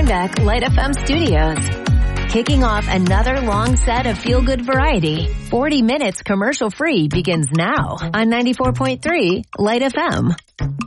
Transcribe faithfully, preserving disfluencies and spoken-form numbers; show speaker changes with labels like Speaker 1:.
Speaker 1: Adirondack Light F M studios. Kicking off another long set of feel-good variety. forty minutes commercial-free begins now on ninety-four point three Light F M.